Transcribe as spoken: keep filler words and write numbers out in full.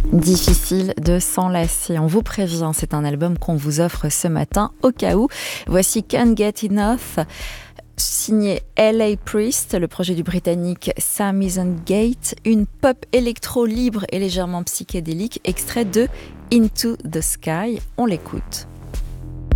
Difficile de s'en lasser, on vous prévient, c'est un album qu'on vous offre ce matin au cas où. Voici Can't Get Enough, signé L A Priest, le projet du Britannique Sam Isengate, une pop électro libre et légèrement psychédélique, extrait de Into the Sky. On l'écoute.